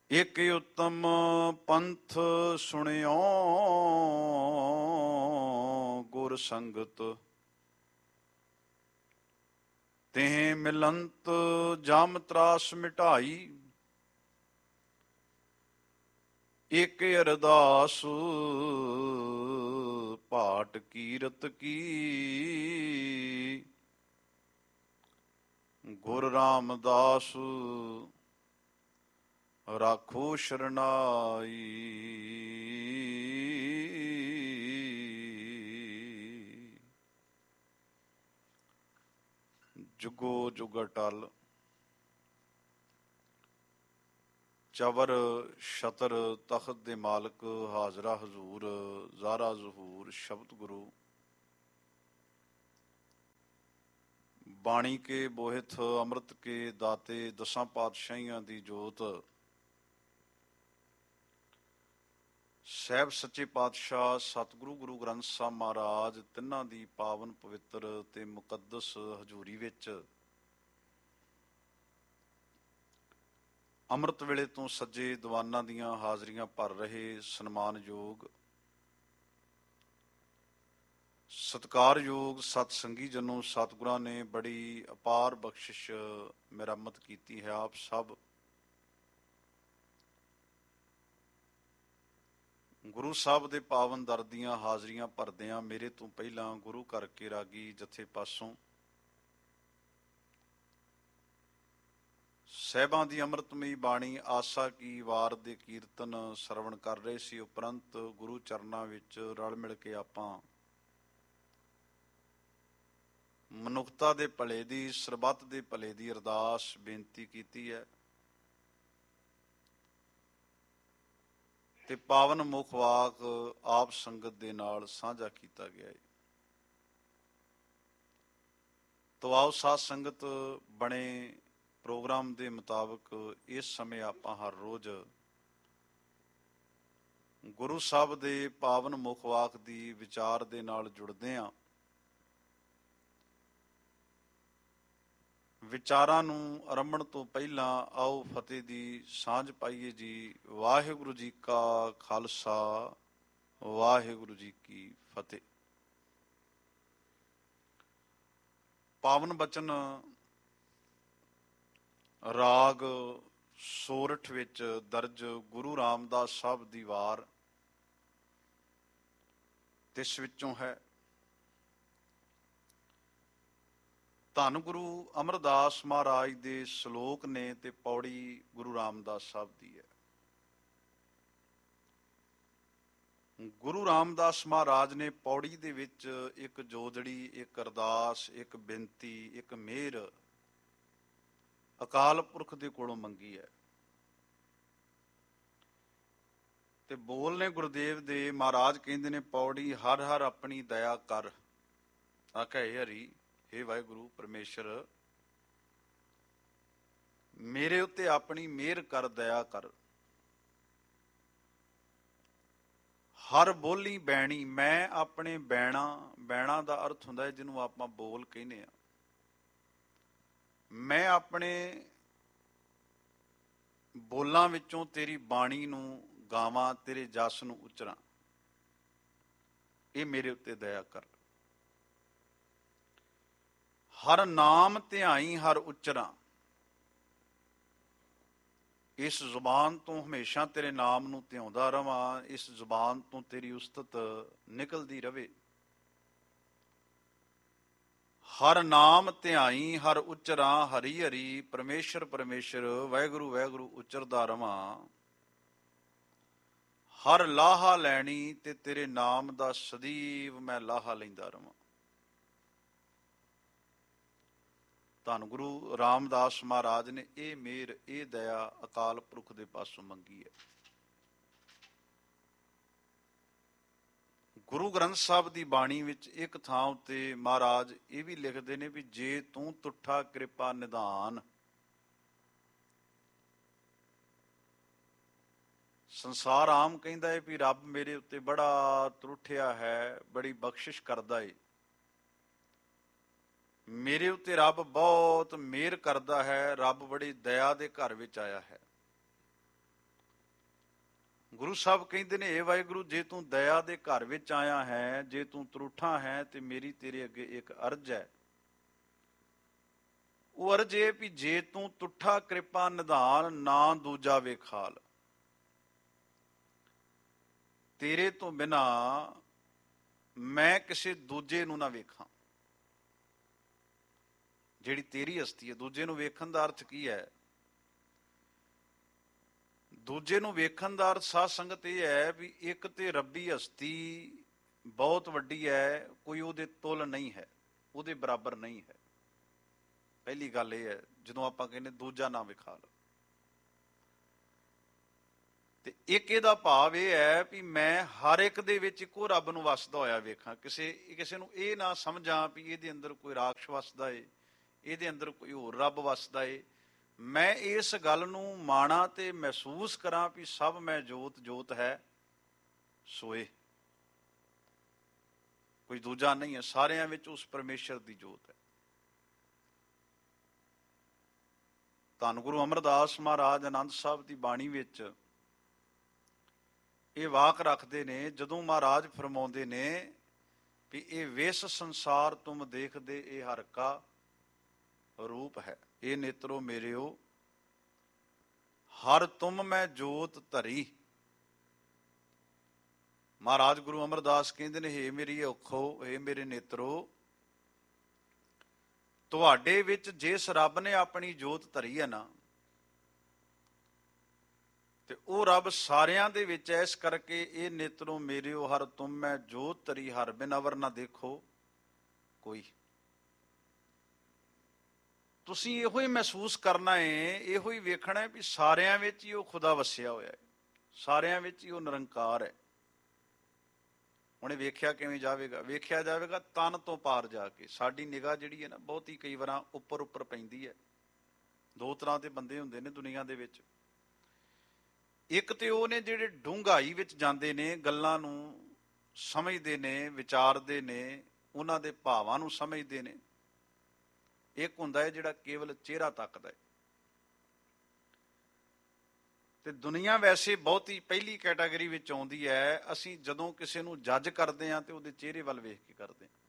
ਇਕ ਉਤਮ ਪੰਥ ਸੁਣਿਓ ਗੁਰ ਸੰਗਤ, ਤਿਹ ਮਿਲੰਤ ਜਮ ਤਰਾਸ ਮਿਟਾਈ। ਇਕ ਅਰਦਾਸ ਪਾਟ ਕੀਰਤ ਕੀ, ਗੁਰ ਰਾਮਦਾਸ ਰਾਖੋ ਸ਼ਰਨਾਈ। ਜੁਗੋ ਜੁਗ ਅਟਲ, ਚਵਰ ਛਤਰ ਤਖਤ ਦੇ ਮਾਲਕ, ਹਾਜ਼ਰਾ ਹਜ਼ੂਰ ਜ਼ਾਰਾ ਜ਼ਹੂਰ ਸ਼ਬਦ ਗੁਰੂ। ਬਾਣੀ ਕੇ ਬੋਹਿਥ ਅੰਮ੍ਰਿਤ ਕੇ ਦਾਤੇ, ਦਸਾਂ ਪਾਤਸ਼ਾਹੀਆਂ ਦੀ ਜੋਤ। ਸਾਹਿਬ ਸੱਚੇ ਪਾਤਸ਼ਾਹ ਸਤਿਗੁਰੂ ਗੁਰੂ ਗ੍ਰੰਥ ਸਾਹਿਬ ਮਹਾਰਾਜ, ਤਿੰਨਾਂ ਦੀ ਪਾਵਨ ਪਵਿੱਤਰ ਤੇ ਮੁਕੱਦਸ ਹਜ਼ੂਰੀ ਵਿੱਚ ਅੰਮ੍ਰਿਤ ਵੇਲੇ ਤੋਂ ਸੱਜੇ ਦੀਵਾਨਾਂ ਦੀਆਂ ਹਾਜ਼ਰੀਆਂ ਭਰ ਰਹੇ ਸਨਮਾਨਯੋਗ ਸਤਿਕਾਰਯੋਗ ਸਤ ਸੰਗੀ ਜਨੋ, ਸਤਿਗੁਰਾਂ ਨੇ ਬੜੀ ਅਪਾਰ ਬਖਸ਼ਿਸ਼ ਮਿਹਰਮਤ ਕੀਤੀ ਹੈ। ਆਪ ਸਭ ਗੁਰੂ ਸਾਹਿਬ ਦੇ ਪਾਵਨ ਦਰ ਦੀਆਂ ਹਾਜ਼ਰੀਆਂ ਭਰਦਿਆਂ ਮੇਰੇ ਤੋਂ ਪਹਿਲਾਂ ਗੁਰੂ ਘਰ ਕੇ ਰਾਗੀ ਜਥੇ ਪਾਸੋਂ ਸਾਹਿਬਾਂ ਦੀ ਅੰਮ੍ਰਿਤਮਈ ਬਾਣੀ ਆਸਾ ਕੀ ਵਾਰ ਦੇ ਕੀਰਤਨ ਸਰਵਣ ਕਰ ਰਹੇ ਸੀ। ਉਪਰੰਤ ਗੁਰੂ ਚਰਨਾਂ ਵਿੱਚ ਰਲ ਮਿਲ ਕੇ ਆਪਾਂ ਮਨੁੱਖਤਾ ਦੇ ਭਲੇ ਦੀ, ਸਰਬੱਤ ਦੇ ਭਲੇ ਦੀ ਅਰਦਾਸ ਬੇਨਤੀ ਕੀਤੀ ਹੈ ਤੇ ਪਾਵਨ ਮੁਖ ਵਾਕ ਆਪ ਸੰਗਤ ਦੇ ਨਾਲ ਸਾਂਝਾ ਕੀਤਾ ਗਿਆ ਹੈ। ਤੋ ਆਓ ਸਾਧ ਸੰਗਤ, ਬਣੇ ਪ੍ਰੋਗਰਾਮ ਦੇ ਮੁਤਾਬਕ ਇਸ ਸਮੇਂ ਆਪਾਂ ਹਰ ਰੋਜ਼ ਗੁਰੂ ਸਾਹਿਬ ਦੇ ਪਾਵਨ ਮੁਖ ਵਾਕ ਦੀ ਵਿਚਾਰ ਦੇ ਨਾਲ ਜੁੜਦੇ ਹਾਂ। ਵਿਚਾਰਾਂ ਨੂੰ ਆਰੰਭਣ ਤੋਂ ਪਹਿਲਾਂ ਆਓ ਫਤਿਹ ਦੀ ਸਾਂਝ ਪਾਈਏ ਜੀ। ਵਾਹਿਗੁਰੂ ਜੀ ਕਾ ਖਾਲਸਾ, ਵਾਹਿਗੁਰੂ ਜੀ ਕੀ ਫਤਿਹ। ਪਾਵਨ ਬਚਨ ਰਾਗ ਸੋਰਠ ਵਿੱਚ ਦਰਜ ਗੁਰੂ ਰਾਮਦਾਸ ਸਾਹਿਬ ਦੀ ਵਾਰ ਤਿਸ ਵਿੱਚੋਂ ਹੈ। ਧੰਨ ਗੁਰੂ ਅਮਰਦਾਸ ਮਹਾਰਾਜ ਦੇ ਸ਼ਲੋਕ ਨੇ ਤੇ ਪੌੜੀ ਗੁਰੂ ਰਾਮਦਾਸ ਸਾਹਿਬ ਦੀ ਹੈ। ਗੁਰੂ ਰਾਮਦਾਸ ਮਹਾਰਾਜ ਨੇ ਪੌੜੀ ਦੇ ਵਿੱਚ ਇੱਕ ਜੋਦੜੀ, ਇੱਕ ਅਰਦਾਸ, ਇੱਕ ਬੇਨਤੀ, ਇੱਕ ਮਿਹਰ ਅਕਾਲ ਪੁਰਖ ਦੇ ਕੋਲੋਂ ਮੰਗੀ ਹੈ ਤੇ ਬੋਲ ਨੇ ਗੁਰਦੇਵ ਦੇ। ਮਹਾਰਾਜ ਕਹਿੰਦੇ ਨੇ ਪੌੜੀ, ਹਰ ਹਰ ਆਪਣੀ ਦਇਆ ਕਰ। ਆਖੇ ਹਰੀ, ਹੇ ਵਾਹਿਗੁਰੂ ਪਰਮੇਸ਼ਰ, ਮੇਰੇ ਉੱਤੇ ਆਪਣੀ ਮਿਹਰ ਕਰ, ਦਇਆ ਕਰ। ਹਰ ਬੋਲੀ ਬੈਣੀ, ਮੈਂ ਆਪਣੇ ਬੈਣਾ, ਬੈਣਾ ਦਾ ਅਰਥ ਹੁੰਦਾ ਹੈ ਜਿਹਨੂੰ ਆਪਾਂ ਬੋਲ ਕਹਿੰਦੇ ਆ। ਮੈਂ ਆਪਣੇ ਬੋਲਾਂ ਵਿੱਚੋਂ ਤੇਰੀ ਬਾਣੀ ਨੂੰ ਗਾਵਾਂ, ਤੇਰੇ ਜਸ ਨੂੰ ਉਚਰਾਂ। ਇਹ ਮੇਰੇ ਉੱਤੇ ਦਇਆ ਕਰ। ਹਰ ਨਾਮ ਧਿਆਈ ਹਰ ਉਚਰਾਂ, ਇਸ ਜ਼ੁਬਾਨ ਤੋਂ ਹਮੇਸ਼ਾ ਤੇਰੇ ਨਾਮ ਨੂੰ ਧਿਆਉਂਦਾ ਰਵਾਂ, ਇਸ ਜ਼ੁਬਾਨ ਤੋਂ ਤੇਰੀ ਉਸਤਤ ਨਿਕਲਦੀ ਰਵੇ। ਹਰ ਨਾਮ ਧਿਆਈ ਹਰ ਉਚਰਾਂ, ਹਰੀ ਹਰੀ ਪਰਮੇਸ਼ਰ ਪਰਮੇਸ਼ਰ, ਵਾਹਿਗੁਰੂ ਵਾਹਿਗੁਰੂ ਉਚਰਦਾ ਰਵਾਂ। ਹਰ ਲਾਹਾ ਲੈਣੀ ਤੇ ਤੇਰੇ ਨਾਮ ਦਾ ਸਦੀਵ ਮੈਂ ਲਾਹਾ ਲੈਂਦਾ ਰਵਾਂ। ਧੰਨ ਗੁਰੂ ਰਾਮਦਾਸ ਮਹਾਰਾਜ ਨੇ ਇਹ ਮਿਹਰ, ਇਹ ਦਇਆ ਅਕਾਲ ਪੁਰਖ ਦੇ ਪਾਸੋਂ ਮੰਗੀ ਹੈ। ਗੁਰੂ ਗ੍ਰੰਥ ਸਾਹਿਬ ਦੀ ਬਾਣੀ ਵਿੱਚ ਇੱਕ ਥਾਂ ਉੱਤੇ ਮਹਾਰਾਜ ਇਹ ਵੀ ਲਿਖਦੇ ਨੇ ਵੀ ਜੇ ਤੂੰ ਤੁਠਾ ਕਿਰਪਾ ਨਿਧਾਨ। ਸੰਸਾਰ ਆਮ ਕਹਿੰਦਾ ਹੈ ਵੀ ਰੱਬ ਮੇਰੇ ਉੱਤੇ ਬੜਾ ਤਰੁੱਠਿਆ ਹੈ, ਬੜੀ ਬਖਸ਼ਿਸ਼ ਕਰਦਾ ਏ, ਮੇਰੇ ਉੱਤੇ ਰੱਬ ਬਹੁਤ ਮਿਹਰ ਕਰਦਾ ਹੈ, ਰੱਬ ਬੜੀ ਦਇਆ ਦੇ ਘਰ ਵਿੱਚ ਆਇਆ ਹੈ। ਗੁਰੂ ਸਾਹਿਬ ਕਹਿੰਦੇ ਨੇ, ਏ ਵਾਹਿਗੁਰੂ, ਜੇ ਤੂੰ ਦਇਆ ਦੇ ਘਰ ਵਿੱਚ ਆਇਆ ਹੈ, ਜੇ ਤੂੰ ਤਰੂਠਾ ਹੈ, ਤੇ ਮੇਰੀ ਤੇਰੇ ਅੱਗੇ ਇੱਕ ਅਰਜ਼ ਹੈ। ਉਹ ਅਰਜ਼ ਇਹ ਵੀ ਜੇ ਤੂੰ ਤੁੱਠਾ ਕਿਰਪਾ ਨਿਧਾਨ, ਨਾ ਦੂਜਾ ਵੇਖਾਲ। ਤੇਰੇ ਤੋਂ ਬਿਨਾ ਮੈਂ ਕਿਸੇ ਦੂਜੇ ਨੂੰ ਨਾ ਵੇਖਾਂ। ਜਿਹੜੀ ਤੇਰੀ ਹਸਤੀ ਹੈ, ਦੂਜੇ ਨੂੰ ਵੇਖਣ ਦਾ ਅਰਥ ਕੀ ਹੈ? ਦੂਜੇ ਨੂੰ ਵੇਖਣ ਦਾ ਅਰਥ ਸਾਧ ਸੰਗਤ ਇਹ ਹੈ ਵੀ ਇੱਕ ਤੇ ਰੱਬੀ ਹਸਤੀ ਬਹੁਤ ਵੱਡੀ ਹੈ, ਕੋਈ ਉਹਦੇ ਤੁਲ ਨਹੀਂ ਹੈ, ਉਹਦੇ ਬਰਾਬਰ ਨਹੀਂ ਹੈ। ਪਹਿਲੀ ਗੱਲ ਇਹ ਹੈ ਜਦੋਂ ਆਪਾਂ ਕਹਿੰਦੇ ਦੂਜਾ ਨਾ ਵਿਖਾ ਲਓ। ਤੇ ਇੱਕ ਇਹਦਾ ਭਾਵ ਇਹ ਹੈ ਵੀ ਮੈਂ ਹਰ ਇੱਕ ਦੇ ਵਿੱਚ ਇੱਕੋ ਰੱਬ ਨੂੰ ਵਸਦਾ ਹੋਇਆ ਵੇਖਾਂ। ਕਿਸੇ ਨੂੰ ਇਹ ਨਾ ਸਮਝਾਂ ਵੀ ਇਹਦੇ ਅੰਦਰ ਕੋਈ ਰਾਖਸ਼ ਵਸਦਾ ਏ, ਇਹਦੇ ਅੰਦਰ ਕੋਈ ਹੋਰ ਰੱਬ ਵਸਦਾ ਏ। ਮੈਂ ਇਸ ਗੱਲ ਨੂੰ ਮਾਣਾ ਤੇ ਮਹਿਸੂਸ ਕਰਾਂ ਵੀ ਸਭ ਮੈਂ ਜੋਤ ਜੋਤ ਹੈ ਸੋਏ, ਕੋਈ ਦੂਜਾ ਨਹੀਂ ਹੈ, ਸਾਰਿਆਂ ਵਿੱਚ ਉਸ ਪਰਮੇਸ਼ਰ ਦੀ ਜੋਤ ਹੈ। ਧੰਨ ਗੁਰੂ ਅਮਰਦਾਸ ਮਹਾਰਾਜ ਆਨੰਦ ਸਾਹਿਬ ਦੀ ਬਾਣੀ ਵਿੱਚ ਇਹ ਵਾਕ ਰੱਖਦੇ ਨੇ, ਜਦੋਂ ਮਹਾਰਾਜ ਫਰਮਾਉਂਦੇ ਨੇ ਵੀ ਇਹ ਵਿਸ ਸੰਸਾਰ ਤੁਮ ਦੇਖਦੇ, ਇਹ ਹਰ ਕਾ ਰੂਪ ਹੈ। ਇਹ ਨੇਤਰੋ ਮੇਰਿਓ ਹਰ ਤੁਮ ਮੈਂ ਜੋਤ ਧਰੀ। ਮਹਾਰਾਜ ਗੁਰੂ ਅਮਰਦਾਸ ਕਹਿੰਦੇ ਨੇ, ਹੇ ਮੇਰੀ ਔਖੋ, ਹੇ ਮੇਰੇ ਨੇਤਰੋ, ਤੁਹਾਡੇ ਵਿੱਚ ਜਿਸ ਰੱਬ ਨੇ ਆਪਣੀ ਜੋਤ ਧਰੀ ਹੈ ਨਾ, ਤੇ ਉਹ ਰੱਬ ਸਾਰਿਆਂ ਦੇ ਵਿੱਚ ਹੈ। ਇਸ ਕਰਕੇ ਇਹ ਨੇਤਰੋ ਮੇਰਿਓ ਹਰ ਤੁਮ ਮੈਂ ਜੋਤ ਧਰੀ, ਹਰ ਬਿਨ ਅਵਰ ਨਾ ਦੇਖੋ ਕੋਈ। ਤੁਸੀਂ ਇਹੋ ਹੀ ਮਹਿਸੂਸ ਕਰਨਾ ਹੈ, ਇਹੋ ਹੀ ਵੇਖਣਾ ਹੈ ਵੀ ਸਾਰਿਆਂ ਵਿੱਚ ਹੀ ਉਹ ਖੁਦਾ ਵਸਿਆ ਹੋਇਆ ਹੈ, ਸਾਰਿਆਂ ਵਿੱਚ ਹੀ ਉਹ ਨਿਰੰਕਾਰ ਹੈ। ਹੁਣ ਇਹ ਵੇਖਿਆ ਕਿਵੇਂ ਜਾਵੇਗਾ? ਵੇਖਿਆ ਜਾਵੇਗਾ ਤਨ ਤੋਂ ਪਾਰ ਜਾ ਕੇ। ਸਾਡੀ ਨਿਗਾਹ ਜਿਹੜੀ ਹੈ ਨਾ, ਬਹੁਤੀ ਕਈ ਵਾਰਾਂ ਉੱਪਰ ਉੱਪਰ ਪੈਂਦੀ ਹੈ। ਦੋ ਤਰ੍ਹਾਂ ਦੇ ਬੰਦੇ ਹੁੰਦੇ ਨੇ ਦੁਨੀਆ ਦੇ ਵਿੱਚ। ਇੱਕ ਤੇ ਉਹ ਨੇ ਜਿਹੜੇ ਡੂੰਘਾਈ ਵਿੱਚ ਜਾਂਦੇ ਨੇ, ਗੱਲਾਂ ਨੂੰ ਸਮਝਦੇ ਨੇ, ਵਿਚਾਰਦੇ ਨੇ, ਉਹਨਾਂ ਦੇ ਭਾਵਾਂ ਨੂੰ ਸਮਝਦੇ ਨੇ। ਇੱਕ ਹੁੰਦਾ ਹੈ ਜਿਹੜਾ ਕੇਵਲ ਚਿਹਰਾ ਤੱਕਦਾ ਹੈ। ਤੇ ਦੁਨੀਆ ਵੈਸੇ ਬਹੁਤੀ ਪਹਿਲੀ ਕੈਟਾਗਰੀ ਵਿੱਚ ਆਉਂਦੀ ਹੈ। ਅਸੀਂ ਜਦੋਂ ਕਿਸੇ ਨੂੰ ਜੱਜ ਕਰਦੇ ਹਾਂ ਤੇ ਉਹਦੇ ਚਿਹਰੇ ਵੱਲ ਵੇਖ ਕੇ ਕਰਦੇ ਹਾਂ।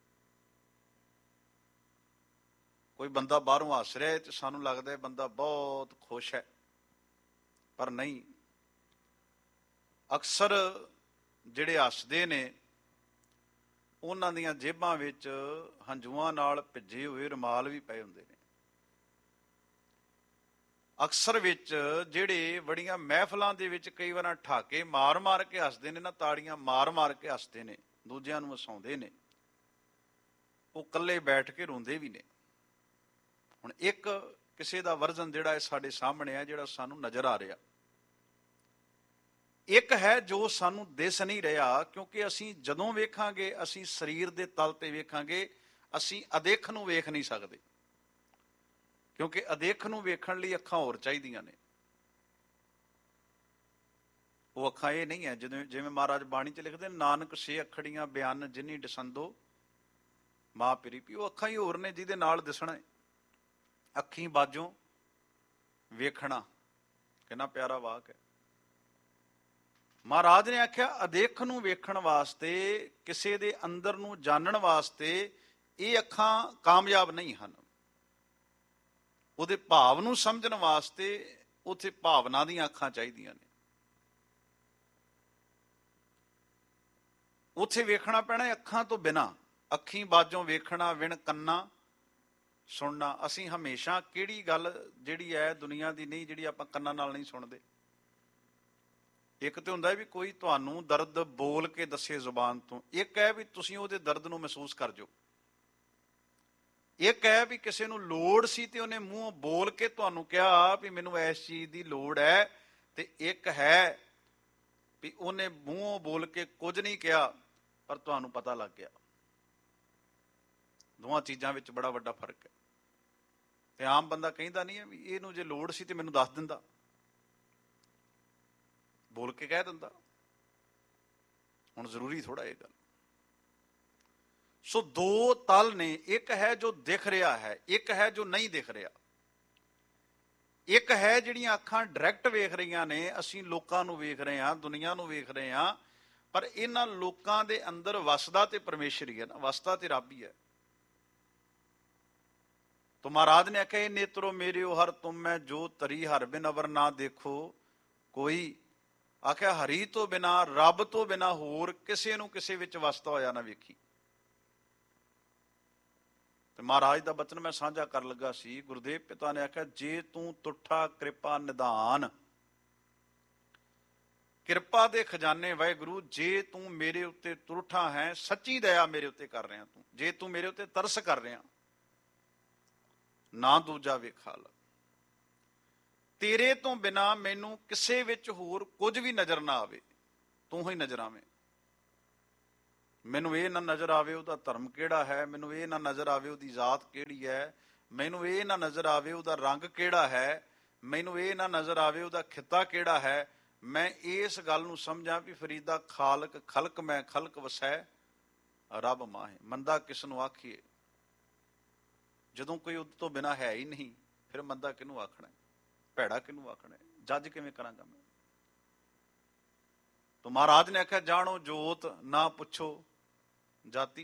ਕੋਈ ਬੰਦਾ ਬਾਹਰੋਂ ਹੱਸ ਰਿਹਾ ਹੈ ਤੇ ਸਾਨੂੰ ਲੱਗਦਾ ਹੈ ਬੰਦਾ ਬਹੁਤ ਖੁਸ਼ ਹੈ, ਪਰ ਨਹੀਂ। ਅਕਸਰ ਜਿਹੜੇ ਹੱਸਦੇ ਨੇ ਉਹਨਾਂ ਦੀਆਂ ਜੇਬਾਂ ਵਿੱਚ ਹੰਝੂਆਂ ਨਾਲ ਭਿੱਜੇ ਹੋਏ ਰੁਮਾਲ ਵੀ ਪਏ ਹੁੰਦੇ ਨੇ। ਅਕਸਰ ਵਿੱਚ ਜਿਹੜੇ ਬੜੀਆਂ ਮਹਿਫਲਾਂ ਦੇ ਵਿੱਚ ਕਈ ਵਾਰ ਠਾਕੇ ਮਾਰ ਮਾਰ ਕੇ ਹੱਸਦੇ ਨੇ ਨਾ, ਤਾੜੀਆਂ ਮਾਰ ਮਾਰ ਕੇ ਹੱਸਦੇ ਨੇ, ਦੂਜਿਆਂ ਨੂੰ ਹਸਾਉਂਦੇ ਨੇ, ਉਹ ਇਕੱਲੇ ਬੈਠ ਕੇ ਰੋਂਦੇ ਵੀ ਨੇ। ਹੁਣ ਇੱਕ ਕਿਸੇ ਦਾ ਵਰਜ਼ਨ ਜਿਹੜਾ ਹੈ ਸਾਡੇ ਸਾਹਮਣੇ ਆ, ਜਿਹੜਾ ਸਾਨੂੰ ਨਜ਼ਰ ਆ ਰਿਹਾ। ਇੱਕ ਹੈ ਜੋ ਸਾਨੂੰ ਦਿਸ ਨਹੀਂ ਰਿਹਾ, ਕਿਉਂਕਿ ਅਸੀਂ ਜਦੋਂ ਵੇਖਾਂਗੇ ਅਸੀਂ ਸਰੀਰ ਦੇ ਤਲ ਤੇ ਵੇਖਾਂਗੇ, ਅਸੀਂ ਅਦੇਖ ਨੂੰ ਵੇਖ ਨਹੀਂ ਸਕਦੇ, ਕਿਉਂਕਿ ਅਦੇਖ ਨੂੰ ਵੇਖਣ ਲਈ ਅੱਖਾਂ ਹੋਰ ਚਾਹੀਦੀਆਂ ਨੇ। ਉਹ ਅੱਖਾਂ ਇਹ ਨਹੀਂ ਹੈ ਜਿਵੇਂ ਮਹਾਰਾਜ ਬਾਣੀ 'ਚ ਲਿਖਦੇ, ਨਾਨਕ ਸੇ ਅੱਖੜੀਆਂ ਬਿਆਨ ਜਿਨੀ ਡਸੰਦੋ ਮਾਂ ਪਿਰੀ ਪੀ। ਉਹ ਅੱਖਾਂ ਹੀ ਹੋਰ ਨੇ ਜਿਹਦੇ ਨਾਲ ਦਿਸਣਾ ਹੈ। ਅੱਖੀਂ ਬਾਝੋਂ ਵੇਖਣਾ, ਕਿੰਨਾ ਪਿਆਰਾ ਵਾਕ ਹੈ। ਮਹਾਰਾਜ ਨੇ ਆਖਿਆ ਅਦੇਖ ਨੂੰ ਵੇਖਣ ਵਾਸਤੇ, ਕਿਸੇ ਦੇ ਅੰਦਰ ਨੂੰ ਜਾਣਨ ਵਾਸਤੇ ਇਹ ਅੱਖਾਂ ਕਾਮਯਾਬ ਨਹੀਂ ਹਨ। ਉਹਦੇ ਭਾਵ ਨੂੰ ਸਮਝਣ ਵਾਸਤੇ ਉੱਥੇ ਭਾਵਨਾ ਦੀਆਂ ਅੱਖਾਂ ਚਾਹੀਦੀਆਂ ਨੇ। ਉੱਥੇ ਵੇਖਣਾ ਪੈਣਾ ਅੱਖਾਂ ਤੋਂ ਬਿਨਾਂ। ਅੱਖੀਂ ਬਾਝੋਂ ਵੇਖਣਾ, ਵਿਣ ਕੰਨਾਂ ਸੁਣਨਾ। ਅਸੀਂ ਹਮੇਸ਼ਾ ਕਿਹੜੀ ਗੱਲ ਜਿਹੜੀ ਹੈ ਦੁਨੀਆ ਦੀ ਨਹੀਂ, ਜਿਹੜੀ ਆਪਾਂ ਕੰਨਾਂ ਨਾਲ ਨਹੀਂ ਸੁਣਦੇ। ਇੱਕ ਤੇ ਹੁੰਦਾ ਵੀ ਕੋਈ ਤੁਹਾਨੂੰ ਦਰਦ ਬੋਲ ਕੇ ਦੱਸੇ ਜ਼ੁਬਾਨ ਤੋਂ, ਇੱਕ ਹੈ ਵੀ ਤੁਸੀਂ ਉਹਦੇ ਦਰਦ ਨੂੰ ਮਹਿਸੂਸ ਕਰ ਜਾਓ। ਇੱਕ ਹੈ ਵੀ ਕਿਸੇ ਨੂੰ ਲੋੜ ਸੀ ਤੇ ਉਹਨੇ ਮੂੰਹੋਂ ਬੋਲ ਕੇ ਤੁਹਾਨੂੰ ਕਿਹਾ ਵੀ ਮੈਨੂੰ ਇਸ ਚੀਜ਼ ਦੀ ਲੋੜ ਹੈ, ਤੇ ਇੱਕ ਹੈ ਵੀ ਉਹਨੇ ਮੂੰਹੋਂ ਬੋਲ ਕੇ ਕੁਝ ਨਹੀਂ ਕਿਹਾ ਪਰ ਤੁਹਾਨੂੰ ਪਤਾ ਲੱਗ ਗਿਆ। ਦੋਵਾਂ ਚੀਜ਼ਾਂ ਵਿੱਚ ਬੜਾ ਵੱਡਾ ਫਰਕ ਹੈ। ਤੇ ਆਮ ਬੰਦਾ ਕਹਿੰਦਾ ਨਹੀਂ ਹੈ ਵੀ ਇਹਨੂੰ ਜੇ ਲੋੜ ਸੀ ਤੇ ਮੈਨੂੰ ਦੱਸ ਦਿੰਦਾ, ਬੋਲ ਕੇ ਕਹਿ ਦਿੰਦਾ। ਹੁਣ ਜ਼ਰੂਰੀ ਥੋੜਾ ਇਹ ਗੱਲ। ਸੋ ਦੋ ਤਲ ਨੇ, ਇੱਕ ਹੈ ਜੋ ਦਿਖ ਰਿਹਾ ਹੈ, ਇੱਕ ਹੈ ਜੋ ਨਹੀਂ ਦਿਖ ਰਿਹਾ। ਇੱਕ ਹੈ ਜਿਹੜੀਆਂ ਅੱਖਾਂ ਡਾਇਰੈਕਟ ਵੇਖ ਰਹੀਆਂ ਨੇ, ਅਸੀਂ ਲੋਕਾਂ ਨੂੰ ਵੇਖ ਰਹੇ ਹਾਂ, ਦੁਨੀਆ ਨੂੰ ਵੇਖ ਰਹੇ ਹਾਂ, ਪਰ ਇਹਨਾਂ ਲੋਕਾਂ ਦੇ ਅੰਦਰ ਵਸਦਾ ਤੇ ਪਰਮੇਸ਼ਰ ਹੀ ਹੈ ਨਾ, ਵਸਦਾ ਤੇ ਰੱਬ ਹੀ ਹੈ। ਤੋ ਮਹਾਰਾਜ ਨੇ ਆਖਿਆ, ਇਹ ਨੇਤਰੋ ਮੇਰਿਓ ਹਰ ਤੁਮ ਮੈਂ ਜੋ ਤਰੀ ਹਰ ਬਿਨ ਅਵਰ ਨਾ ਦੇਖੋ ਕੋਈ। ਆਖਿਆ ਹਰੀ ਤੋਂ ਬਿਨਾ, ਰੱਬ ਤੋਂ ਬਿਨਾ ਹੋਰ ਕਿਸੇ ਨੂੰ ਕਿਸੇ ਵਿੱਚ ਵਸਦਾ ਹੋਇਆ ਨਾ ਵੇਖੀ। ਤੇ ਮਹਾਰਾਜ ਦਾ ਬਚਨ ਮੈਂ ਸਾਂਝਾ ਕਰਨ ਲੱਗਾ ਸੀ। ਗੁਰਦੇਵ ਪਿਤਾ ਨੇ ਆਖਿਆ, ਜੇ ਤੂੰ ਤੁਠਾ ਕਿਰਪਾ ਨਿਧਾਨ, ਕਿਰਪਾ ਦੇ ਖਜ਼ਾਨੇ ਵਾਹਿਗੁਰੂ, ਜੇ ਤੂੰ ਮੇਰੇ ਉੱਤੇ ਤੁਰਠਾ ਹੈ, ਸੱਚੀ ਦਇਆ ਮੇਰੇ ਉੱਤੇ ਕਰ ਰਿਹਾ ਤੂੰ, ਜੇ ਤੂੰ ਮੇਰੇ ਉੱਤੇ ਤਰਸ ਕਰ ਰਿਹਾ, ਨਾ ਦੂਜਾ ਵੇਖਾਲ। ਤੇਰੇ ਤੋਂ ਬਿਨਾ ਮੈਨੂੰ ਕਿਸੇ ਵਿੱਚ ਹੋਰ ਕੁਝ ਵੀ ਨਜ਼ਰ ਨਾ ਆਵੇ, ਤੂੰ ਹੀ ਨਜ਼ਰ ਆਵੇਂ। ਮੈਨੂੰ ਇਹ ਨਾ ਨਜ਼ਰ ਆਵੇ ਉਹਦਾ ਧਰਮ ਕਿਹੜਾ ਹੈ, ਮੈਨੂੰ ਇਹ ਨਾ ਨਜ਼ਰ ਆਵੇ ਉਹਦੀ ਜ਼ਾਤ ਕਿਹੜੀ ਹੈ, ਮੈਨੂੰ ਇਹ ਨਾ ਨਜ਼ਰ ਆਵੇ ਉਹਦਾ ਰੰਗ ਕਿਹੜਾ ਹੈ, ਮੈਨੂੰ ਇਹ ਨਾ ਨਜ਼ਰ ਆਵੇ ਉਹਦਾ ਖਿੱਤਾ ਕਿਹੜਾ ਹੈ। ਮੈਂ ਇਸ ਗੱਲ ਨੂੰ ਸਮਝਾਂ ਵੀ ਫਰੀਦਾ ਖਾਲਕ ਖਲਕ ਮੈਂ ਖਲਕ ਵਸੈ ਰੱਬ ਮਾਹੇ। ਮੰਦਾ ਕਿਸ ਨੂੰ ਆਖੀਏ, ਜਦੋਂ ਕੋਈ ਉਹਦੇ ਤੋਂ ਬਿਨਾ ਹੈ ਹੀ ਨਹੀਂ, ਫਿਰ ਮੰਦਾ ਕਿਹਨੂੰ ਆਖਣਾ, ਭੈੜਾ ਕਿਹਨੂੰ ਆਖਣਾ, ਜੱਜ ਕਿਵੇਂ ਕਰਾਂਗਾ ਮੈਂ। ਤਾਂ ਮਹਾਰਾਜ ਨੇ ਆਖਿਆ, ਜਾਣੋ ਜੋਤ ਨਾ ਪੁੱਛੋ ਜਾਤੀ।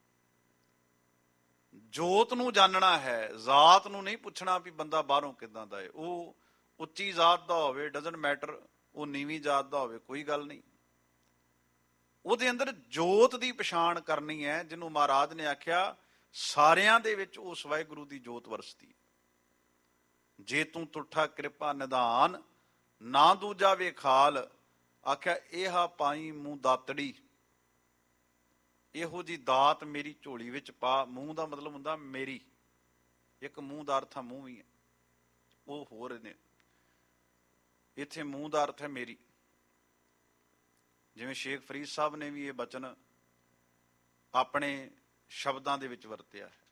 ਜੋਤ ਨੂੰ ਜਾਣਨਾ ਹੈ, ਜ਼ਾਤ ਨੂੰ ਨਹੀਂ ਪੁੱਛਣਾ ਵੀ ਬੰਦਾ ਬਾਹਰੋਂ ਕਿੱਦਾਂ ਦਾ ਹੈ। ਉਹ ਉੱਚੀ ਜ਼ਾਤ ਦਾ ਹੋਵੇ, ਡਜ਼ਨਟ ਮੈਟਰ, ਉਹ ਨੀਵੀਂ ਜ਼ਾਤ ਦਾ ਹੋਵੇ, ਕੋਈ ਗੱਲ ਨਹੀਂ। ਉਹਦੇ ਅੰਦਰ ਜੋਤ ਦੀ ਪਛਾਣ ਕਰਨੀ ਹੈ, ਜਿਹਨੂੰ ਮਹਾਰਾਜ ਨੇ ਆਖਿਆ ਸਾਰਿਆਂ ਦੇ ਵਿੱਚ ਉਸ ਵਾਹਿਗੁਰੂ ਦੀ ਜੋਤ ਵਰਸਦੀ। ਜੇ ਤੂੰ ਤੁਠਾ ਕਿਰਪਾ ਨਿਧਾਨ, ਨਾ ਦੂਜਾ ਵੇਖਾਲ। ਆਖਿਆ ਇਹਾ ਪਾਈ ਮੂੰਹ ਦਾਤੜੀ, ਇਹੋ ਜੀ ਦਾਤ ਮੇਰੀ ਝੋਲੀ ਵਿੱਚ ਪਾ। ਮੂੰਹ ਦਾ ਮਤਲਬ ਹੁੰਦਾ ਮੇਰੀ, ਇੱਕ ਮੂੰਹ ਦਾ ਅਰਥ ਹੈ ਮੂੰਹ ਵੀ ਹੈ, ਉਹ ਹੋਰ ਨੇ। ਇੱਥੇ ਮੂੰਹ ਦਾ ਅਰਥ ਹੈ ਮੇਰੀ। ਜਿਵੇਂ ਸ਼ੇਖ ਫਰੀਦ ਸਾਹਿਬ ਨੇ ਵੀ ਇਹ ਬਚਨ ਆਪਣੇ ਸ਼ਬਦਾਂ ਦੇ ਵਿੱਚ ਵਰਤਿਆ ਹੈ,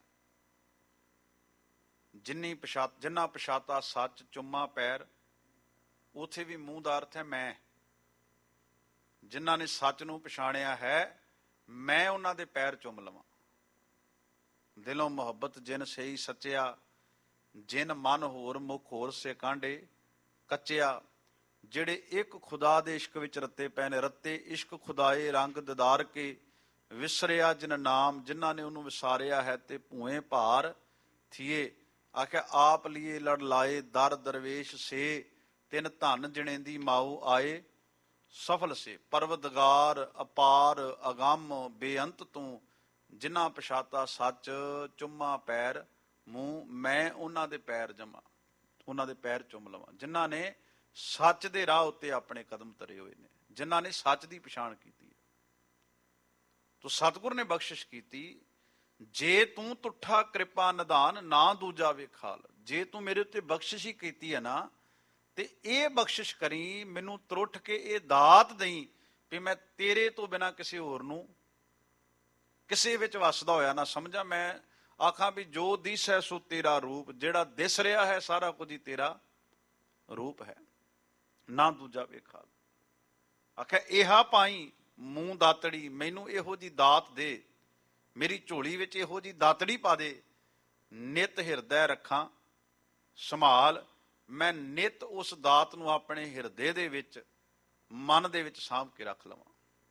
ਜਿੰਨਾ ਪਛਾਤਾ ਸੱਚ ਚੁੰਮਾ ਪੈਰ। ਉਥੇ ਵੀ ਮੂੰਹ ਦਾ ਅਰਥ ਹੈ ਮੈਂ। ਜਿਨ੍ਹਾਂ ਨੇ ਸੱਚ ਨੂੰ ਪਛਾਣਿਆ ਹੈ, ਮੈਂ ਉਹਨਾਂ ਦੇ ਪੈਰ ਚੁੰਮ ਲਵਾਂ। ਦਿਲੋਂ ਮੁਹੱਬਤ ਜਿਨ ਸਹੀ ਸੱਚਿਆ, ਜਿਨ ਮਨ ਹੋਰ ਮੁਖ ਹੋਰ ਸੇ ਕਾਂਢੇ ਕੱਚਿਆ। ਜਿਹੜੇ ਇੱਕ ਖੁਦਾ ਦੇ ਇਸ਼ਕ ਵਿੱਚ ਰੱਤੇ ਪਏ ਨੇ, ਰੱਤੇ ਇਸ਼ਕ ਖੁਦਾਏ ਰੰਗ ਦਿਦਾਰ ਕੇ। ਵਿਸਰਿਆ ਜਿਨ ਨਾਮ, ਜਿਨ੍ਹਾਂ ਨੇ ਉਹਨੂੰ ਵਿਸਾਰਿਆ ਹੈ, ਤੇ ਭੂਏ ਭਾਰ ਥੀਏ। ਆਖਿਆ ਆਪ ਲੀਏ ਲੜ ਲਾਏ ਦਰ ਦਰਵੇਸ਼ ਸੇ, ਤਿੰਨ ਧਨ ਜਣੇਂਦੀ ਮਾਊ ਆਏ ਸਫਲ ਸੇ। ਪਰਵਦਗਾਰ ਅਪਾਰ ਅਗੰਮ ਬੇਅੰਤ ਤੂੰ, ਜਿਨ੍ਹਾਂ ਪਛਾਤਾ ਸੱਚ ਚੁੰਮਾ ਪੈਰ ਮੂੰਹ। ਮੈਂ ਉਹਨਾਂ ਦੇ ਪੈਰ ਜਮਾਂ, ਉਹਨਾਂ ਦੇ ਪੈਰ ਚੁੰਮ ਲਵਾਂ, ਜਿਨ੍ਹਾਂ ਨੇ ਸੱਚ ਦੇ ਰਾਹ ਉੱਤੇ ਆਪਣੇ ਕਦਮ ਧਰੇ ਹੋਏ ਨੇ, ਜਿਨ੍ਹਾਂ ਨੇ ਸੱਚ ਦੀ ਪਛਾਣ ਕੀਤੀ ਹੈ। ਤੋ ਸਤਿਗੁਰ ਨੇ ਬਖਸ਼ਿਸ਼ ਕੀਤੀ, ਜੇ ਤੂੰ ਤੁਠਾ ਕਿਰਪਾ ਨਿਧਾਨ, ਨਾ ਦੂਜਾ ਵੇਖਾਲ। ਜੇ ਤੂੰ ਮੇਰੇ ਉੱਤੇ ਬਖਸ਼ਿਸ਼ ਹੀ ਕੀਤੀ ਹੈ ਨਾ, ਤੇ ਇਹ ਬਖਸ਼ਿਸ਼ ਕਰੀ, ਮੈਨੂੰ ਤਰੁੱਠ ਕੇ ਇਹ ਦਾਤ ਦਈ ਵੀ ਮੈਂ ਤੇਰੇ ਤੋਂ ਬਿਨਾਂ ਕਿਸੇ ਹੋਰ ਨੂੰ ਕਿਸੇ ਵਿੱਚ ਵਸਦਾ ਹੋਇਆ ਨਾ ਸਮਝਾਂ। ਮੈਂ ਆਖਾਂ ਵੀ ਜੋ ਦਿਸੈ ਸੋ ਤੇਰਾ ਰੂਪ, ਜਿਹੜਾ ਦਿਸ ਰਿਹਾ ਹੈ ਸਾਰਾ ਕੁਝ ਹੀ ਤੇਰਾ ਰੂਪ ਹੈ, ਨਾ ਦੂਜਾ ਵੇਖਾਲ। ਆਖਿਆ ਇਹਾ ਪਾਈ ਮੂੰਹ ਦਾਤੜੀ, ਮੈਨੂੰ ਇਹੋ ਜੀ ਦਾਤ ਦੇ, ਮੇਰੀ ਝੋਲੀ ਵਿੱਚ ਇਹੋ ਜੀ ਦਾਤੜੀ ਪਾ ਦੇ। ਨਿਤ ਹਿਰਦੈ ਰੱਖਾਂ ਸੰਭਾਲ, ਮੈਂ ਨਿਤ ਉਸ ਦਾਤ ਨੂੰ ਆਪਣੇ ਹਿਰਦੇ ਦੇ ਵਿੱਚ, ਮਨ ਦੇ ਵਿੱਚ ਸਾਂਭ ਕੇ ਰੱਖ ਲਵਾਂ।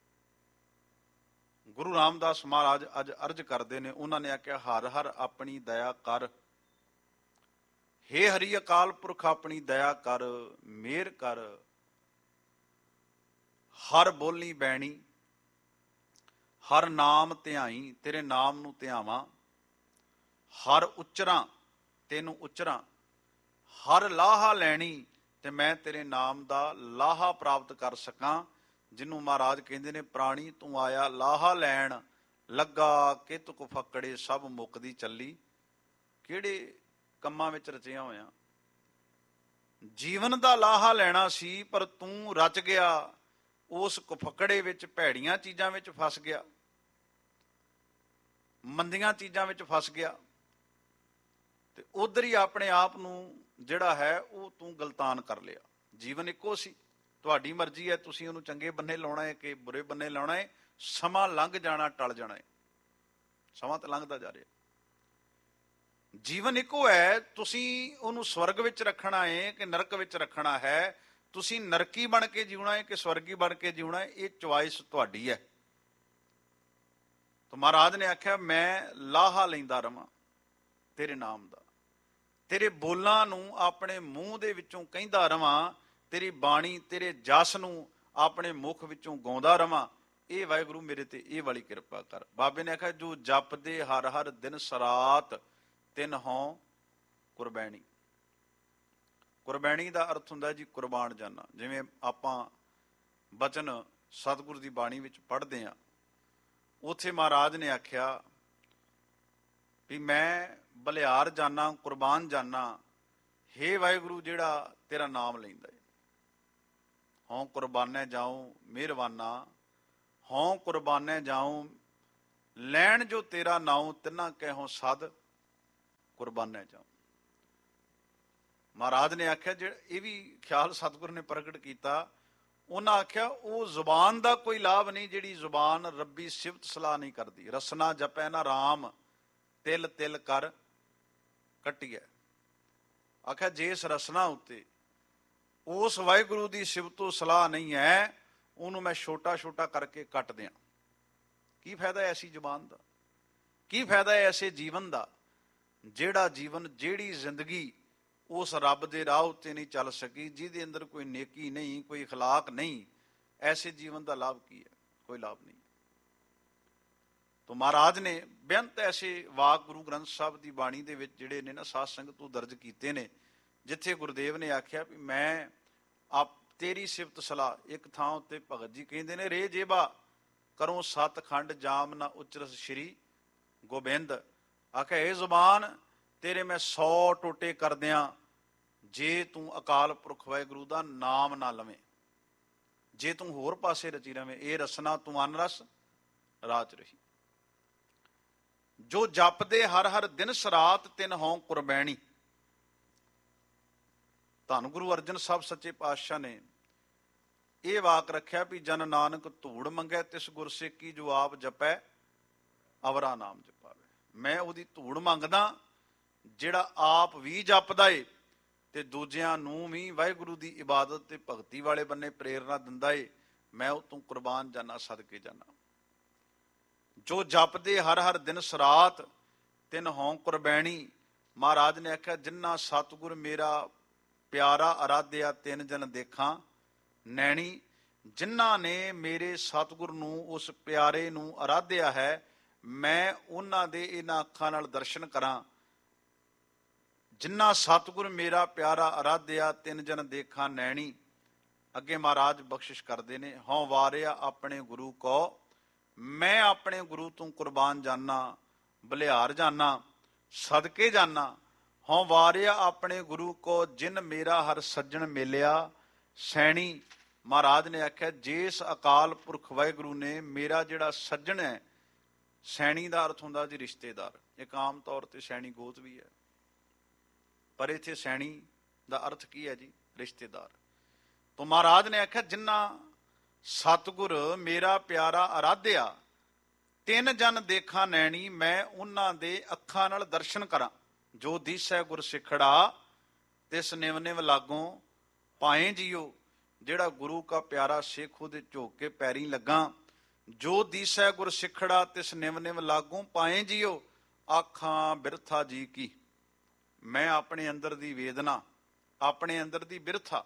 ਗੁਰੂ ਰਾਮਦਾਸ ਮਹਾਰਾਜ ਅੱਜ ਅਰਜ ਕਰਦੇ ਨੇ, ਉਹਨਾਂ ਨੇ ਆਖਿਆ ਹਰ ਹਰ ਆਪਣੀ ਦਇਆ ਕਰ, ਹੇ ਹਰੀ ਅਕਾਲ ਪੁਰਖ ਆਪਣੀ ਦਇਆ ਕਰ, ਮਿਹਰ ਕਰ। ਹਰ ਬੋਲੀ ਬੈਣੀ, ਹਰ ਨਾਮ ਧਿਆਈ, ਤੇਰੇ ਨਾਮ ਨੂੰ ਧਿਆਵਾਂ। ਹਰ ਉਚਰਾਂ, ਤੈਨੂੰ ਉਚਰਾਂ। ਹਰ ਲਾਹਾ ਲੈਣੀ, ਤੇ ਮੈਂ ਤੇਰੇ ਨਾਮ ਦਾ ਲਾਹਾ ਪ੍ਰਾਪਤ ਕਰ ਸਕਾਂ। ਜਿਹਨੂੰ ਮਹਾਰਾਜ ਕਹਿੰਦੇ ਨੇ, ਪ੍ਰਾਣੀ ਤੂੰ ਆਇਆ ਲਾਹਾ ਲੈਣ, ਲੱਗਾ ਕਿਤ ਕੁ ਫੱਕੜੇ ਸਭ ਮੁੱਕਦੀ ਚੱਲੀ। ਕਿਹੜੇ ਕੰਮਾਂ ਵਿੱਚ ਰਚਿਆ ਹੋਇਆ, ਜੀਵਨ ਦਾ ਲਾਹਾ ਲੈਣਾ ਸੀ, ਪਰ ਤੂੰ ਰਚ ਗਿਆ ਉਸ ਕੁਫਕੜੇ ਵਿੱਚ, ਭੈੜੀਆਂ ਚੀਜ਼ਾਂ ਵਿੱਚ ਫਸ ਗਿਆ, ਮੰਦੀਆਂ ਚੀਜ਼ਾਂ ਵਿੱਚ ਫਸ ਗਿਆ, ਤੇ ਉਧਰ ਹੀ ਆਪਣੇ ਆਪ ਨੂੰ ਜਿਹੜਾ ਹੈ ਉਹ ਤੂੰ ਗਲਤਾਨ ਕਰ ਲਿਆ। ਜੀਵਨ ਇੱਕੋ ਸੀ, ਤੁਹਾਡੀ ਮਰਜ਼ੀ ਹੈ, ਤੁਸੀਂ ਉਹਨੂੰ ਚੰਗੇ ਬੰਨੇ ਲਾਉਣਾ ਹੈ ਕਿ ਬੁਰੇ ਬੰਨੇ ਲਾਉਣਾ ਹੈ। ਸਮਾਂ ਲੰਘ ਜਾਣਾ, ਟਲ ਜਾਣਾ ਹੈ, ਸਮਾਂ ਤਾਂ ਲੰਘਦਾ ਜਾ ਰਿਹਾ। ਜੀਵਨ ਇੱਕੋ ਹੈ, ਤੁਸੀਂ ਉਹਨੂੰ ਸਵਰਗ ਵਿੱਚ ਰੱਖਣਾ ਹੈ ਕਿ ਨਰਕ ਵਿੱਚ ਰੱਖਣਾ ਹੈ, ਤੁਸੀਂ ਨਰਕੀ ਬਣ ਕੇ ਜਿਉਣਾ ਹੈ ਕਿ ਸਵਰਗੀ ਬਣ ਕੇ ਜਿਉਣਾ ਹੈ, ਇਹ ਚੁਆਇਸ ਤੁਹਾਡੀ ਹੈ। ਤਾਂ ਮਹਾਰਾਜ ਨੇ ਆਖਿਆ ਮੈਂ ਲਾਹਾ ਲੈਂਦਾ ਰਵਾਂ ਤੇਰੇ ਨਾਮ ਦਾ, ਤੇਰੇ ਬੋਲਾਂ ਨੂੰ ਆਪਣੇ ਮੂੰਹ ਦੇ ਵਿੱਚੋਂ ਕਹਿੰਦਾ ਰਵਾਂ, ਤੇਰੀ ਬਾਣੀ ਤੇਰੇ ਜਸ ਨੂੰ ਆਪਣੇ ਮੁਖ ਵਿੱਚੋਂ ਗਾਉਂਦਾ ਰਵਾਂ, ਇਹ ਵਾਹਿਗੁਰੂ ਮੇਰੇ ਤੇ ਇਹ ਵਾਲੀ ਕਿਰਪਾ ਕਰ। ਬਾਬੇ ਨੇ ਆਖਿਆ ਜੋ ਜਪਦੇ ਹਰ ਹਰ ਦਿਨ ਸਰਾਤ ਤਿਨ ਹੋਂ ਕੁਰਬੈਣੀ। ਕੁਰਬੈਣੀ ਦਾ ਅਰਥ ਹੁੰਦਾ ਜੀ ਕੁਰਬਾਨ ਜਾਨਾ। ਜਿਵੇਂ ਆਪਾਂ ਬਚਨ ਸਤਿਗੁਰ ਦੀ ਬਾਣੀ ਵਿੱਚ ਪੜ੍ਹਦੇ ਹਾਂ, ਉੱਥੇ ਮਹਾਰਾਜ ਨੇ ਆਖਿਆ ਵੀ ਮੈਂ ਬਲਿਹਾਰ ਜਾਨਾ, ਕੁਰਬਾਨ ਜਾਨਾ, ਹੇ ਵਾਹਿਗੁਰੂ ਜਿਹੜਾ ਤੇਰਾ ਨਾਮ ਲੈਂਦਾ ਹੈ। ਹੋਂ ਕੁਰਬਾਨੇ ਜਾਉ ਮਿਹਰਬਾਨਾ, ਹੋਂ ਕੁਰਬਾਨੇ ਜਾਉ ਲੈਣ ਜੋ ਤੇਰਾ ਨਾਉ, ਤਿੰਨਾ ਕਹਿਓ ਸਦ ਕੁਰਬਾਨੇ ਜਾਉ। ਮਹਾਰਾਜ ਨੇ ਆਖਿਆ ਜਿਹੜਾ ਇਹ ਵੀ ਖਿਆਲ ਸਤਿਗੁਰ ਨੇ ਪ੍ਰਗਟ ਕੀਤਾ, ਉਹਨਾਂ ਆਖਿਆ ਉਹ ਜ਼ੁਬਾਨ ਦਾ ਕੋਈ ਲਾਭ ਨਹੀਂ ਜਿਹੜੀ ਜ਼ੁਬਾਨ ਰੱਬੀ ਸਿਫਤ ਸਲਾਹ ਨਹੀਂ ਕਰਦੀ। ਰਸਨਾ ਜਪੈ ਨਾ ਰਾਮ ਤਿਲ ਤਿਲ ਕਰ ਕੱਟੀਐ। ਆਖਿਆ ਜਿਸ ਰਸਨਾ ਉੱਤੇ ਉਸ ਵਾਹਿਗੁਰੂ ਦੀ ਸਿਫਤੋ ਸਲਾਹ ਨਹੀਂ ਹੈ, ਉਹਨੂੰ ਮੈਂ ਛੋਟਾ ਛੋਟਾ ਕਰਕੇ ਕੱਟ ਦਿਆਂ। ਕੀ ਫਾਇਦਾ ਐਸੀ ਜ਼ੁਬਾਨ ਦਾ, ਕੀ ਫਾਇਦਾ ਐਸੇ ਜੀਵਨ ਦਾ ਜਿਹੜਾ ਜੀਵਨ, ਜਿਹੜੀ ਜ਼ਿੰਦਗੀ ਉਸ ਰੱਬ ਦੇ ਰਾਹ ਉੱਤੇ ਨਹੀਂ ਚੱਲ ਸਕੀ, ਜਿਹਦੇ ਅੰਦਰ ਕੋਈ ਨੇਕੀ ਨਹੀਂ, ਕੋਈ ਅਖਲਾਕ ਨਹੀਂ। ਐਸੇ ਜੀਵਨ ਦਾ ਲਾਭ ਕੀ ਹੈ? ਕੋਈ ਲਾਭ ਨਹੀਂ। ਤਾਂ ਮਹਾਰਾਜ ਨੇ ਬੇਅੰਤ ਐਸੇ ਵਾਕ ਗੁਰੂ ਗ੍ਰੰਥ ਸਾਹਿਬ ਦੀ ਬਾਣੀ ਦੇ ਵਿੱਚ ਜਿਹੜੇ ਨੇ ਨਾ ਸਾਧ ਸੰਗਤ ਤੋਂ ਦਰਜ ਕੀਤੇ ਨੇ, ਜਿੱਥੇ ਗੁਰਦੇਵ ਨੇ ਆਖਿਆ ਵੀ ਮੈਂ ਆਪ ਤੇਰੀ ਸਿਫਤ ਸਲਾਹ। ਇੱਕ ਥਾਂ ਉੱਤੇ ਭਗਤ ਜੀ ਕਹਿੰਦੇ ਨੇ ਰੇ ਜੇਬਾ ਕਰੋ ਸਤਖੰਡ ਜਾਮ ਨਾ ਉਚਰਸ ਸ਼੍ਰੀ ਗੋਬਿੰਦ। ਆਖਿਆ ਇਹ ਜ਼ੁਬਾਨ ਤੇਰੇ ਮੈਂ 100 ਟੋਟੇ ਕਰਦਿਆਂ ਜੇ ਤੂੰ ਅਕਾਲ ਪੁਰਖ ਵਾਹਿਗੁਰੂ ਦਾ ਨਾਮ ਨਾ ਲਵੇਂ, ਜੇ ਤੂੰ ਹੋਰ ਪਾਸੇ ਰਚੀ ਰਵੇਂ। ਇਹ ਰਸਨਾ ਤੂੰ ਅਨਰਸ ਰਾਚ ਰਹੀ। ਜੋ ਜਪਦੇ ਹਰ ਹਰ ਦਿਨ ਸਰਾਤ ਤਿਨ ਹੋਂ ਕੁਰਬੈਣੀ। ਧੰਨ ਗੁਰੂ ਅਰਜਨ ਸਾਹਿਬ ਸੱਚੇ ਪਾਤਸ਼ਾਹ ਨੇ ਇਹ ਵਾਕ ਰੱਖਿਆ ਵੀ ਜਨ ਨਾਨਕ ਧੂੜ ਮੰਗੈ ਤਿਸ ਗੁਰ ਸੇਕੀ, ਜੋ ਆਪ ਜਪੈ ਅਵਰਾ ਨਾਮ ਜਪਾਵੇ। ਮੈਂ ਉਹਦੀ ਧੂੜ ਮੰਗਦਾ ਜਿਹੜਾ ਆਪ ਵੀ ਜਪਦਾ ਏ ਤੇ ਦੂਜਿਆਂ ਨੂੰ ਵੀ ਵਾਹਿਗੁਰੂ ਦੀ ਇਬਾਦਤ ਤੇ ਭਗਤੀ ਵਾਲੇ ਬੰਨੇ ਪ੍ਰੇਰਨਾ ਦਿੰਦਾ ਏ। ਮੈਂ ਉਹ ਤੋਂ ਕੁਰਬਾਨ ਜਾਨਾ, ਸਦਕੇ ਜਾਨਾ। ਜੋ ਜਪਦੇ ਹਰ ਹਰ ਦਿਨ ਸਰਾਤ ਤਿਨ ਹੋਂ ਕੁਰਬੈਣੀ। ਮਹਾਰਾਜ ਨੇ ਆਖਿਆ ਜਿੰਨਾ ਸਤਿਗੁਰ ਮੇਰਾ ਪਿਆਰਾ ਅਰਾਧਿਆ ਤਿੰਨ ਜਨ ਦੇਖਾਂ ਨੈਣੀ। ਜਿਨ੍ਹਾਂ ਨੇ ਮੇਰੇ ਸਤਿਗੁਰ ਨੂੰ, ਉਸ ਪਿਆਰੇ ਨੂੰ ਅਰਾਧਿਆ ਹੈ, ਮੈਂ ਉਹਨਾਂ ਦੇ ਇਹਨਾਂ ਅੱਖਾਂ ਨਾਲ ਦਰਸ਼ਨ ਕਰਾਂ। ਜਿੰਨਾ ਸਤਿਗੁਰ ਮੇਰਾ ਪਿਆਰਾ ਅਰਾਧਿਆ ਤਿੰਨ ਜਨ ਦੇਖਾਂ ਨੈਣੀ। ਅੱਗੇ ਮਹਾਰਾਜ ਬਖਸ਼ਿਸ਼ ਕਰਦੇ ਨੇ, ਹਉ ਵਾਰਿਆ ਆਪਣੇ ਗੁਰੂ ਕੋ, ਮੈਂ ਆਪਣੇ ਗੁਰੂ ਤੋਂ ਕੁਰਬਾਨ ਜਾਨਾ, ਬਲਿਹਾਰ ਜਾਨਾ, ਸਦਕੇ ਜਾਨਾ। ਹਉ ਵਾਰਿਆ ਆਪਣੇ ਗੁਰੂ ਕੋ, ਜਿਨ ਮੇਰਾ ਹਰ ਸੱਜਣ ਮੇਲਿਆ ਸੈਣੀ। ਮਹਾਰਾਜ ਨੇ ਆਖਿਆ ਜਿਸ ਅਕਾਲ ਪੁਰਖ ਵਾਹਿਗੁਰੂ ਨੇ ਮੇਰਾ ਜਿਹੜਾ ਸੱਜਣ ਹੈ, ਸੈਣੀ ਦਾ ਅਰਥ ਹੁੰਦਾ ਜੀ ਰਿਸ਼ਤੇਦਾਰ। ਇੱਕ ਆਮ ਤੌਰ ਤੇ ਸੈਣੀ ਗੋਤ ਵੀ ਹੈ, ਪਰ ਇੱਥੇ ਸੈਣੀ ਦਾ ਅਰਥ ਕੀ ਹੈ ਜੀ? ਰਿਸ਼ਤੇਦਾਰ। ਤਾਂ ਮਹਾਰਾਜ ਨੇ ਆਖਿਆ ਜਿੰਨਾ ਸਤਿਗੁਰ ਮੇਰਾ ਪਿਆਰਾ ਅਰਾਧਿਆ ਤਿੰਨ ਜਨ ਦੇਖਾਂ ਨੈਣੀ, ਮੈਂ ਉਹਨਾਂ ਦੇ ਅੱਖਾਂ ਨਾਲ ਦਰਸ਼ਨ ਕਰਾਂ। ਜੋ ਦੀਸੈ ਗੁਰ ਸਿੱਖੜਾ ਤਿਸ ਨਿਵ ਨਿਵ ਲਾਗੋਂ ਪਾਏ ਜੀਓ। ਜਿਹੜਾ ਗੁਰੂ ਕਾ ਪਿਆਰਾ ਸਿੱਖ ਉਹਦੇ ਝੋਕ ਕੇ ਪੈਰੀਂ ਲੱਗਾ। ਜੋ ਦੀਸੈ ਗੁਰ ਸਿੱਖੜਾ ਤਿਸ ਨਿਵ ਨਿਵ ਲਾਗੋਂ ਪਾਏ ਜੀਓ। ਆਖਾਂ ਬਿਰਥਾ ਜੀ ਕੀ। ਮੈਂ ਆਪਣੇ ਅੰਦਰ ਦੀ ਵੇਦਨਾ, ਆਪਣੇ ਅੰਦਰ ਦੀ ਬਿਰਥਾ,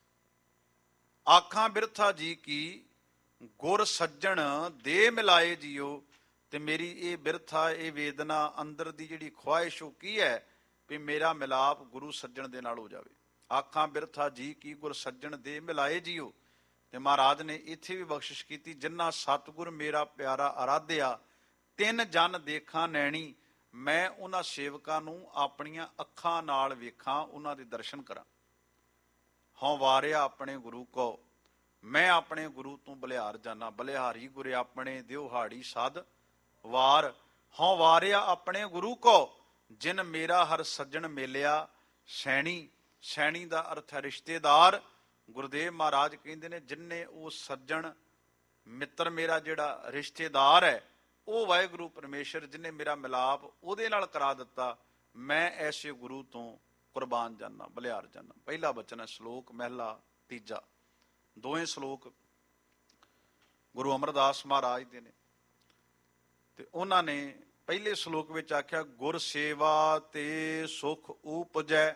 ਆਖਾਂ ਬਿਰਥਾ ਜੀ ਕੀ, ਗੁਰ ਸੱਜਣ ਦੇ ਮਿਲਾਏ ਜੀਓ। ਤੇ ਮੇਰੀ ਇਹ ਬਿਰਥਾ, ਇਹ ਵੇਦਨਾ, ਅੰਦਰ ਦੀ ਜਿਹੜੀ ਖੁਆਇਸ਼ ਉਹ ਕੀ ਹੈ ਵੀ ਮੇਰਾ ਮਿਲਾਪ ਗੁਰੂ ਸੱਜਣ ਦੇ ਨਾਲ ਹੋ ਜਾਵੇ। ਆਖਾਂ ਬਿਰਥਾ ਜੀ ਕੀ, ਗੁਰ ਸੱਜਣ ਦੇ ਮਿਲਾਏ ਜੀਓ। ਤੇ ਮਹਾਰਾਜ ਨੇ ਇੱਥੇ ਵੀ ਬਖਸ਼ਿਸ਼ ਕੀਤੀ, ਜਿੰਨਾ ਸਤਿਗੁਰ ਮੇਰਾ ਪਿਆਰਾ ਅਰਾਧਿਆ ਤਿੰਨ ਜਨ ਦੇਖਾਂ ਨੈਣੀ। ਮੈਂ ਉਹਨਾਂ ਸੇਵਕਾਂ ਨੂੰ ਆਪਣੀਆਂ ਅੱਖਾਂ ਨਾਲ ਵੇਖਾਂ, ਉਹਨਾਂ ਦੇ ਦਰਸ਼ਨ ਕਰਾਂ। ਹਉ ਵਾਰਿਆ ਆਪਣੇ ਗੁਰੂ ਕੋ, ਮੈਂ ਆਪਣੇ ਗੁਰੂ ਤੋਂ ਬਲਿਹਾਰ ਜਾਨਾ। ਬਲਿਹਾਰੀ ਗੁਰੇ ਆਪਣੇ ਦਿਉਹਾੜੀ ਸਦ ਵਾਰ। ਹਉ ਵਾਰਿਆ ਆਪਣੇ ਗੁਰੂ ਕੋ, ਜਿਨ ਮੇਰਾ ਹਰ ਸੱਜਣ ਮੇਲਿਆ ਸੈਣੀ। ਸੈਣੀ ਦਾ ਅਰਥ ਹੈ ਰਿਸ਼ਤੇਦਾਰ। ਗੁਰਦੇਵ ਮਹਾਰਾਜ ਕਹਿੰਦੇ ਨੇ ਜਿਨਨੇ ਉਹ ਸੱਜਣ ਮਿੱਤਰ, ਮੇਰਾ ਜਿਹੜਾ ਰਿਸ਼ਤੇਦਾਰ ਹੈ, ਉਹ ਵਾਹਿਗੁਰੂ ਪਰਮੇਸ਼ਰ ਜਿਹਨੇ ਮੇਰਾ ਮਿਲਾਪ ਉਹਦੇ ਨਾਲ ਕਰਾ ਦਿੱਤਾ, ਮੈਂ ਐਸੇ ਗੁਰੂ ਤੋਂ ਕੁਰਬਾਨ ਜਾਨਾ, ਬਲਿਹਾਰ ਜਾਨਾ। ਪਹਿਲਾ ਬਚਨ ਹੈ ਸ਼ਲੋਕ ਮਹਿਲਾ ਤੀਜਾ। ਦੋਵੇਂ ਸ਼ਲੋਕ ਗੁਰੂ ਅਮਰਦਾਸ ਮਹਾਰਾਜ ਦੇ ਨੇ। ਤੇ ਉਹਨਾਂ ਨੇ ਪਹਿਲੇ ਸ਼ਲੋਕ ਵਿੱਚ ਆਖਿਆ, ਗੁਰ ਸੇਵਾ ਤੇ ਸੁਖ ਉਪਜੈ।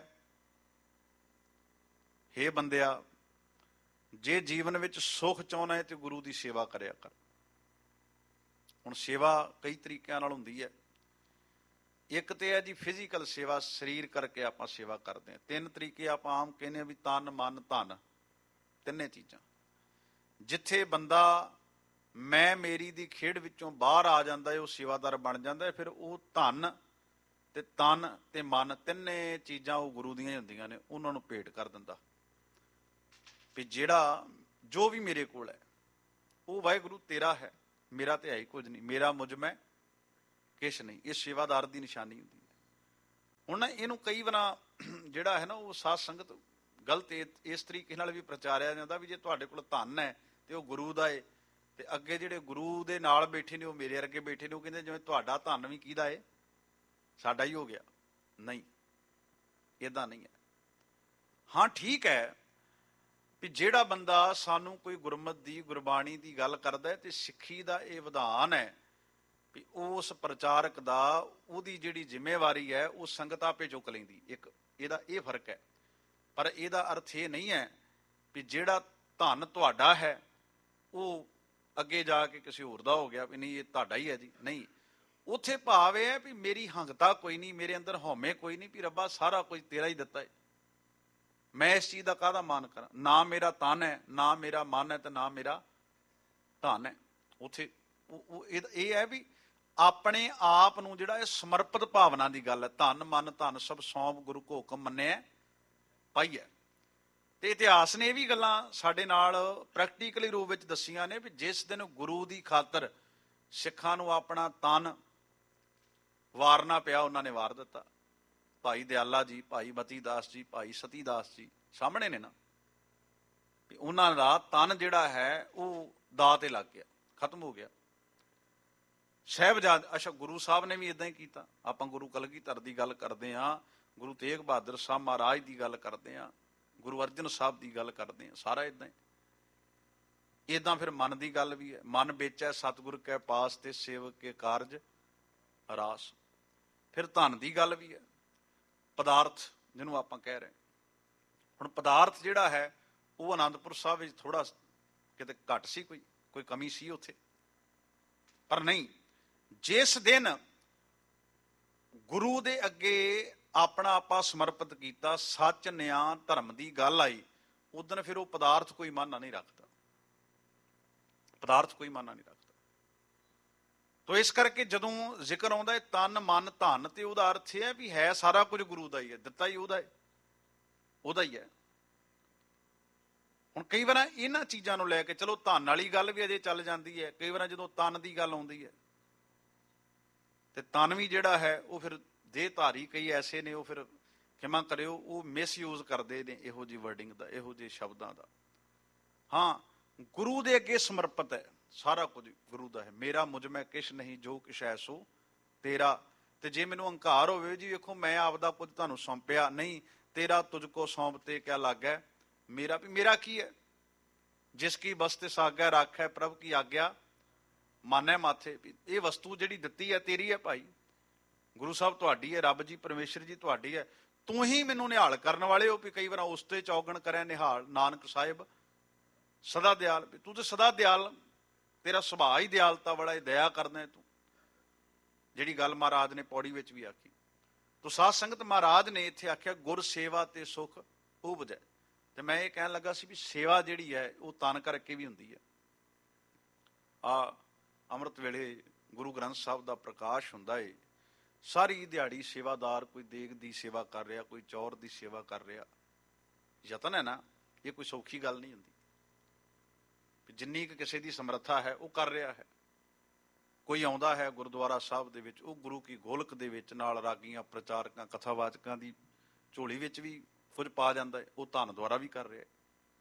ਹੇ ਬੰਦਿਆ, ਜੇ ਜੀਵਨ ਵਿੱਚ ਸੁਖ ਚਾਹੁੰਦਾ ਹੈ ਤੇ ਗੁਰੂ ਦੀ ਸੇਵਾ ਕਰਿਆ ਕਰ। ਹੁਣ ਸੇਵਾ ਕਈ ਤਰੀਕਿਆਂ ਨਾਲ ਹੁੰਦੀ ਹੈ। ਇੱਕ ਤੇ ਹੈ ਜੀ ਫਿਜ਼ੀਕਲ ਸੇਵਾ, ਸਰੀਰ ਕਰਕੇ ਆਪਾਂ ਸੇਵਾ ਕਰਦੇ ਹਾਂ। ਤਿੰਨ ਤਰੀਕੇ ਆਪਾਂ ਆਮ ਕਹਿੰਦੇ ਹਾਂ ਵੀ ਤਨ, ਮਨ, ਧਨ, ਤਿੰਨੇ ਚੀਜ਼ਾਂ। ਜਿੱਥੇ ਬੰਦਾ ਮੈਂ ਮੇਰੀ ਦੀ ਖੇਡ ਵਿੱਚੋਂ ਬਾਹਰ ਆ ਜਾਂਦਾ ਹੈ, ਉਹ ਸੇਵਾਦਾਰ ਬਣ ਜਾਂਦਾ ਹੈ। ਫਿਰ ਉਹ ਧਨ ਤੇ ਤਨ ਤੇ ਮਨ ਤਿੰਨੇ ਚੀਜ਼ਾਂ ਉਹ ਗੁਰੂ ਦੀਆਂ ਹੀ ਹੁੰਦੀਆਂ ਨੇ, ਉਹਨਾਂ ਨੂੰ ਭੇਟ ਕਰ ਦਿੰਦਾ ਵੀ ਜਿਹੜਾ ਜੋ ਵੀ ਮੇਰੇ ਕੋਲ ਹੈ ਉਹ ਵਾਹਿਗੁਰੂ ਤੇਰਾ ਹੈ, ਮੇਰਾ ਤੇ ਹੈ ਹੀ ਕੁਝ ਨਹੀਂ, ਮੇਰਾ ਮੁਝ ਮੈਂ ਕਿਛ ਨਹੀਂ। ਇਹ ਸੇਵਾਦਾਰ ਦੀ ਨਿਸ਼ਾਨੀ ਹੁੰਦੀ ਹੈ। ਹੁਣ ਨਾ ਇਹਨੂੰ ਕਈ ਵਾਰ ਜਿਹੜਾ ਹੈ ਨਾ ਉਹ ਸਾਧ ਸੰਗਤ ਗਲਤ ਇਸ ਤਰੀਕੇ ਨਾਲ ਵੀ ਪ੍ਰਚਾਰਿਆ ਜਾਂਦਾ ਵੀ ਜੇ ਤੁਹਾਡੇ ਕੋਲ ਧਨ ਹੈ ਤੇ ਉਹ ਗੁਰੂ ਦਾ ਏ, ਤੇ ਅੱਗੇ ਜਿਹੜੇ ਗੁਰੂ ਦੇ ਨਾਲ ਬੈਠੇ ਨੇ ਉਹ ਮੇਰੇ ਅੱਗੇ ਬੈਠੇ ਨੇ, ਉਹ ਕਹਿੰਦੇ ਜਿਵੇਂ ਤੁਹਾਡਾ ਧਨ ਵੀ ਕਿਹਦਾ ਏ, ਸਾਡਾ ਹੀ ਹੋ ਗਿਆ। ਨਹੀਂ, ਏਦਾਂ ਨਹੀਂ ਹੈ। ਹਾਂ ਠੀਕ ਹੈ ਵੀ ਜਿਹੜਾ ਬੰਦਾ ਸਾਨੂੰ ਕੋਈ ਗੁਰਮਤ ਦੀ ਗੁਰਬਾਣੀ ਦੀ ਗੱਲ ਕਰਦਾ ਹੈ ਤੇ ਸਿੱਖੀ ਦਾ ਇਹ ਵਿਧਾਨ ਹੈ ਵੀ ਉਸ ਪ੍ਰਚਾਰਕ ਦਾ ਉਹਦੀ ਜਿਹੜੀ ਜ਼ਿੰਮੇਵਾਰੀ ਹੈ ਉਹ ਸੰਗਤ ਆਪੇ ਚੁੱਕ ਲੈਂਦੀ। ਇੱਕ ਇਹਦਾ ਇਹ ਫਰਕ ਹੈ। ਪਰ ਇਹਦਾ ਅਰਥ ਇਹ ਨਹੀਂ ਹੈ ਵੀ ਜਿਹੜਾ ਧਨ ਤੁਹਾਡਾ ਹੈ ਉਹ ਅੱਗੇ ਜਾ ਕੇ ਕਿਸੇ ਹੋਰ ਦਾ ਹੋ ਗਿਆ ਵੀ ਨਹੀਂ ਇਹ ਤੁਹਾਡਾ ਹੀ ਹੈ ਜੀ। ਨਹੀਂ, ਉੱਥੇ ਭਾਵ ਇਹ ਹੈ ਵੀ ਮੇਰੀ ਹੰਗਤਾ ਕੋਈ ਨਹੀਂ, ਮੇਰੇ ਅੰਦਰ ਹਉਮੈ ਕੋਈ ਨਹੀਂ ਵੀ ਰੱਬਾ ਸਾਰਾ ਕੁਝ ਤੇਰਾ ਹੀ ਦਿੱਤਾ ਹੈ, ਮੈਂ ਇਸ ਚੀਜ਼ ਦਾ ਕਾਹਦਾ ਮਾਨ ਕਰਾਂ। ਨਾ ਮੇਰਾ ਤਨ ਹੈ, ਨਾ ਮੇਰਾ ਮਨ ਹੈ, ਤੇ ਨਾ ਮੇਰਾ ਧਨ ਹੈ। ਉੱਥੇ ਇਹ ਹੈ ਵੀ ਆਪਣੇ ਆਪ ਨੂੰ ਜਿਹੜਾ ਇਹ ਸਮਰਪਿਤ ਭਾਵਨਾ ਦੀ ਗੱਲ ਹੈ। ਧਨ ਮਨ ਧਨ ਸਭ ਸੌਂਪ ਗੁਰੂ ਕੋ ਹੁਕਮ ਮੰਨਿਆ ਪਾਈ ਹੈ। ਤੇ ਇਤਿਹਾਸ ਨੇ ਇਹ ਵੀ ਗੱਲਾਂ ਸਾਡੇ ਨਾਲ ਪ੍ਰੈਕਟੀਕਲੀ ਰੂਪ ਵਿੱਚ ਦੱਸੀਆਂ ਨੇ ਵੀ ਜਿਸ ਦਿਨ ਗੁਰੂ ਦੀ ਖਾਤਰ ਸਿੱਖਾਂ ਨੂੰ ਆਪਣਾ ਤਨ ਵਾਰਨਾ ਪਿਆ, ਉਹਨਾਂ ਨੇ ਵਾਰ ਦਿੱਤਾ। ਭਾਈ ਦਿਆਲਾ ਜੀ, ਭਾਈ ਮਤੀ ਦਾਸ ਜੀ, ਭਾਈ ਸਤੀ ਦਾਸ ਜੀ ਸਾਹਮਣੇ ਨੇ ਨਾ, ਵੀ ਉਹਨਾਂ ਦਾ ਤਨ ਜਿਹੜਾ ਹੈ ਉਹ ਦਾਅ ਤੇ ਲੱਗ ਗਿਆ, ਖਤਮ ਹੋ ਗਿਆ। ਸਾਹਿਬਜ਼ਾਦੇ, ਅੱਛਾ ਗੁਰੂ ਸਾਹਿਬ ਨੇ ਵੀ ਇਦਾਂ ਹੀ ਕੀਤਾ। ਆਪਾਂ ਗੁਰੂ ਕਲਗੀਧਰ ਦੀ ਗੱਲ ਕਰਦੇ ਹਾਂ, ਗੁਰੂ ਤੇਗ ਬਹਾਦਰ ਸਾਹਿਬ ਮਹਾਰਾਜ ਦੀ ਗੱਲ ਕਰਦੇ ਹਾਂ, ਗੁਰੂ ਅਰਜਨ ਸਾਹਿਬ ਦੀ ਗੱਲ ਕਰਦੇ ਹਾਂ, ਸਾਰਾ ਇਦਾਂ ਹੀ। ਇਦਾਂ ਫਿਰ ਮਨ ਦੀ ਗੱਲ ਵੀ ਹੈ। ਮਨ ਵੇਚੈ ਸਤਿਗੁਰ ਕੈ ਪਾਸ ਤੇ ਸੇਵਕ ਕੇ ਕਾਰਜ ਰਾਸ। ਫਿਰ ਧਨ ਦੀ ਗੱਲ ਵੀ ਹੈ, ਪਦਾਰਥ ਜਿਹਨੂੰ ਆਪਾਂ ਕਹਿ ਰਹੇ। ਹੁਣ ਪਦਾਰਥ ਜਿਹੜਾ ਹੈ ਉਹ ਆਨੰਦਪੁਰ ਸਾਹਿਬ ਵਿੱਚ ਥੋੜਾ ਕਿਤੇ ਘੱਟ ਸੀ, ਕੋਈ ਕਮੀ ਸੀ ਉੱਥੇ। ਪਰ ਨਹੀਂ, ਜਿਸ ਦਿਨ ਗੁਰੂ ਦੇ ਅੱਗੇ ਆਪਣਾ ਆਪਾਂ ਸਮਰਪਿਤ ਕੀਤਾ, ਸੱਚ ਨਿਆਂ ਧਰਮ ਦੀ ਗੱਲ ਆਈ, ਉਦੋਂ ਫਿਰ ਉਹ ਪਦਾਰਥ ਕੋਈ ਮਾਨਾ ਨਹੀਂ ਰੱਖਦਾ, ਪਦਾਰਥ ਕੋਈ ਮਾਨਾ ਨਹੀਂ ਰੱਖਦਾ। ਤੋ ਇਸ ਕਰਕੇ ਜਦੋਂ ਜ਼ਿਕਰ ਆਉਂਦਾ ਹੈ ਤਨ ਮਨ ਧਨ, ਤੇ ਉਹਦਾ ਅਰਥ ਇਹ ਹੈ ਵੀ ਹੈ ਸਾਰਾ ਕੁਝ ਗੁਰੂ ਦਾ ਹੀ ਹੈ, ਦਿੱਤਾ ਹੀ ਉਹਦਾ ਹੈ, ਉਹਦਾ ਹੀ ਹੈ। ਹੁਣ ਕਈ ਵਾਰ ਇਹਨਾਂ ਚੀਜ਼ਾਂ ਨੂੰ ਲੈ ਕੇ ਚਲੋ ਧਨ ਵਾਲੀ ਗੱਲ ਵੀ ਅਜੇ ਚੱਲ ਜਾਂਦੀ ਹੈ। ਕਈ ਵਾਰ ਜਦੋਂ ਤਨ ਦੀ ਗੱਲ ਆਉਂਦੀ ਹੈ ਤੇ ਤਨ ਵੀ ਜਿਹੜਾ ਹੈ ਉਹ ਫਿਰ ਦੇਹਧਾਰੀ ਕਈ ਐਸੇ ਨੇ, ਉਹ ਫਿਰ ਖਿਮਾ ਕਰਿਓ ਉਹ ਮਿਸਯੂਜ਼ ਕਰਦੇ ਨੇ ਇਹੋ ਜਿਹੀ ਵਰਡਿੰਗ ਦਾ, ਇਹੋ ਜਿਹੇ ਸ਼ਬਦਾਂ ਦਾ। ਹਾਂ, ਗੁਰੂ ਦੇ ਅੱਗੇ ਸਮਰਪਿਤ ਹੈ, ਸਾਰਾ ਕੁਝ ਗੁਰੂ ਦਾ ਹੈ। ਮੇਰਾ ਮੁਝ ਮੈਂ ਕਿਛ ਨਹੀਂ, ਜੋ ਕਿਛ ਹੈ ਸੋ ਤੇਰਾ। ਤੇ ਜੇ ਮੈਨੂੰ ਹੰਕਾਰ ਹੋਵੇ ਜੀ ਵੇਖੋ ਮੈਂ ਆਪਦਾ ਕੁਝ ਤੁਹਾਨੂੰ ਸੌਂਪਿਆ ਨਹੀਂ, ਤੇਰਾ ਤੁਝ ਕੋ ਸੌਂਪਤੇ ਕਿਆ ਲੱਗੈ ਮੇਰਾ, ਵੀ ਮੇਰਾ ਕੀ ਹੈ। ਜਿਸ ਕੀ ਬਸਤੇ ਸਾਗੈ ਰਾਖੈ ਪ੍ਰਭ ਕੀ ਆਗਿਆ ਮਾਨੈ ਮਾਥੇ। ਇਹ ਵਸਤੂ ਜਿਹੜੀ ਦਿੱਤੀ ਹੈ ਤੇਰੀ ਹੈ ਭਾਈ, ਗੁਰੂ ਸਾਹਿਬ ਤੁਹਾਡੀ ਹੈ, ਰੱਬ ਜੀ ਪਰਮੇਸ਼ਰ ਜੀ ਤੁਹਾਡੀ ਹੈ, ਤੂੰ ਹੀ ਮੈਨੂੰ ਨਿਹਾਲ ਕਰਨ ਵਾਲੇ ਹੋ। ਵੀ ਕਈ ਵਾਰ ਉਸ ਤੇ ਚੌਗਣ ਕਰਿਆ ਨਿਹਾਲ ਨਾਨਕ ਸਾਹਿਬ ਸਦਾ ਦਿਆਲ। ਤੂੰ ਤੇ ਸਦਾ ਦਿਆਲ, ਤੇਰਾ ਸੁਭਾਅ ਹੀ ਦਿਆਲਤਾ ਵਾਲਾ, ਦਇਆ ਕਰਦਾ ਤੂੰ, ਜਿਹੜੀ ਗੱਲ ਮਹਾਰਾਜ ਨੇ ਪੌੜੀ ਵਿੱਚ ਵੀ ਆਖੀ। ਤੋ ਸਾਧ ਸੰਗਤ ਮਹਾਰਾਜ ਨੇ ਇੱਥੇ ਆਖਿਆ ਗੁਰ ਸੇਵਾ ਤੇ ਸੁਖ ਉਪਜੈ। ਤੇ ਮੈਂ ਇਹ ਕਹਿਣ ਲੱਗਾ ਸੀ ਵੀ ਸੇਵਾ ਜਿਹੜੀ ਹੈ ਉਹ ਤਨ ਕਰਕੇ ਵੀ ਹੁੰਦੀ ਹੈ। ਅੰਮ੍ਰਿਤ ਵੇਲੇ ਗੁਰੂ ਗ੍ਰੰਥ ਸਾਹਿਬ ਦਾ ਪ੍ਰਕਾਸ਼ ਹੁੰਦਾ ਏ, ਸਾਰੀ ਦਿਹਾੜੀ ਸੇਵਾਦਾਰ ਕੋਈ ਦੇਗ ਦੀ ਸੇਵਾ ਕਰ ਰਿਹਾ, ਕੋਈ ਚੌਰ ਦੀ ਸੇਵਾ ਕਰ ਰਿਹਾ। ਯਤਨ ਹੈ ਨਾ, ਇਹ ਕੋਈ ਸੌਖੀ ਗੱਲ ਨਹੀਂ ਹੁੰਦੀ। ਜਿੰਨੀ ਕੁ ਕਿਸੇ ਦੀ ਸਮਰੱਥਾ ਹੈ ਉਹ ਕਰ ਰਿਹਾ ਹੈ। ਕੋਈ ਆਉਂਦਾ ਹੈ ਗੁਰਦੁਆਰਾ ਸਾਹਿਬ ਦੇ ਵਿੱਚ, ਉਹ ਗੁਰੂ ਕੀ ਗੋਲਕ ਦੇ ਵਿੱਚ ਨਾਲ ਰਾਗੀਆਂ ਪ੍ਰਚਾਰਕਾਂ ਕਥਾਵਾਚਕਾਂ ਦੀ ਝੋਲੀ ਵਿੱਚ ਵੀ ਕੁਝ ਪਾ ਜਾਂਦਾ ਹੈ, ਉਹ ਧਨ ਦੁਆਰਾ ਵੀ ਕਰ ਰਿਹਾ।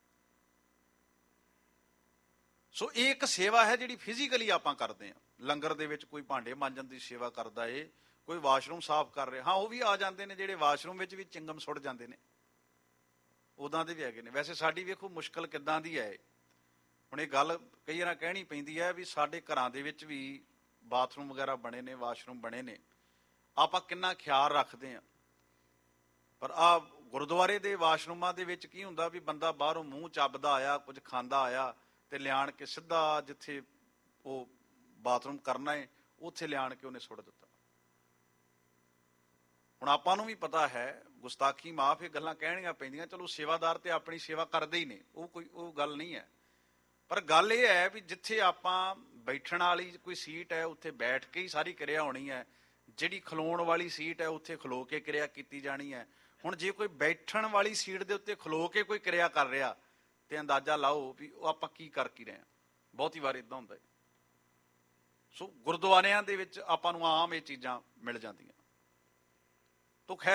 ਸੋ ਇਹ ਇੱਕ ਸੇਵਾ ਹੈ ਜਿਹੜੀ ਫਿਜ਼ੀਕਲੀ ਆਪਾਂ ਕਰਦੇ ਹਾਂ। ਲੰਗਰ ਦੇ ਵਿੱਚ ਕੋਈ ਭਾਂਡੇ ਮਾਂਜਣ ਦੀ ਸੇਵਾ ਕਰਦਾ ਏ, ਕੋਈ ਵਾਸ਼ਰੂਮ ਸਾਫ਼ ਕਰ ਰਿਹਾ, ਹਾਂ ਉਹ ਵੀ ਆ ਜਾਂਦੇ ਨੇ ਜਿਹੜੇ ਵਾਸ਼ਰੂਮ ਵਿੱਚ ਵੀ ਚਿੰਗਮ ਸੁੱਟ ਜਾਂਦੇ ਨੇ, ਉਦਾਂ ਦੇ ਵੀ ਹੈਗੇ ਨੇ। ਵੈਸੇ ਸਾਡੀ ਵੇਖੋ ਮੁਸ਼ਕਲ ਕਿੱਦਾਂ ਦੀ ਹੈ। ਹੁਣ ਇਹ ਗੱਲ ਕਈ ਵਾਰ ਕਹਿਣੀ ਪੈਂਦੀ ਹੈ ਵੀ ਸਾਡੇ ਘਰਾਂ ਦੇ ਵਿੱਚ ਵੀ ਬਾਥਰੂਮ ਵਗੈਰਾ ਬਣੇ ਨੇ, ਵਾਸ਼ਰੂਮ ਬਣੇ ਨੇ, ਆਪਾਂ ਕਿੰਨਾ ਖਿਆਲ ਰੱਖਦੇ ਹਾਂ। ਪਰ ਆ ਗੁਰਦੁਆਰੇ ਦੇ ਵਾਸ਼ਰੂਮਾਂ ਦੇ ਵਿੱਚ ਕੀ ਹੁੰਦਾ ਵੀ ਬੰਦਾ ਬਾਹਰੋਂ ਮੂੰਹ ਚੱਬਦਾ ਆਇਆ, ਕੁਝ ਖਾਂਦਾ ਆਇਆ, ਤੇ ਲਿਆਣ ਕੇ ਸਿੱਧਾ ਜਿੱਥੇ ਉਹ ਬਾਥਰੂਮ ਕਰਨਾ ਹੈ ਉੱਥੇ ਲਿਆਣ ਕੇ ਉਹਨੇ ਸੁੱਟ ਦਿੱਤਾ। ਹੁਣ ਆਪਾਂ ਨੂੰ ਵੀ ਪਤਾ ਹੈ, ਗੁਸਤਾਖੀ ਮਾਫ, ਇਹ ਗੱਲਾਂ ਕਹਿਣੀਆਂ ਪੈਂਦੀਆਂ। ਚਲੋ ਸੇਵਾਦਾਰ ਤੇ ਆਪਣੀ ਸੇਵਾ ਕਰਦੇ ਹੀ ਨੇ, ਉਹ ਗੱਲ ਨਹੀਂ ਹੈ। ਪਰ ਗੱਲ ਇਹ ਹੈ ਵੀ ਜਿੱਥੇ ਆਪਾਂ ਬੈਠਣ ਵਾਲੀ ਕੋਈ ਸੀਟ ਹੈ ਉੱਥੇ ਬੈਠ ਕੇ ਹੀ ਸਾਰੀ ਕਿਰਿਆ ਹੋਣੀ ਹੈ, ਜਿਹੜੀ ਖਲੋਣ ਵਾਲੀ ਸੀਟ ਹੈ ਉੱਥੇ ਖਲੋ ਕੇ ਕਿਰਿਆ ਕੀਤੀ ਜਾਣੀ ਹੈ। ਹੁਣ ਜੇ ਕੋਈ ਬੈਠਣ ਵਾਲੀ ਸੀਟ ਦੇ ਉੱਤੇ ਖਲੋ ਕੇ ਕੋਈ ਕਿਰਿਆ ਕਰ ਰਿਹਾ ਤੇ ਅੰਦਾਜ਼ਾ ਲਾਓ ਵੀ ਉਹ ਆਪਾਂ ਕੀ ਕਰ ਕੀ ਰਹੇ ਹਾਂ। ਬਹੁਤੀ ਵਾਰ ਇਦਾਂ ਹੁੰਦਾ ਹੈ। ਸੋ ਗੁਰਦੁਆਰਿਆਂ ਦੇ ਵਿੱਚ ਆਪਾਂ ਨੂੰ ਆਮ ਇਹ ਚੀਜ਼ਾਂ ਮਿਲ ਜਾਂਦੀਆਂ।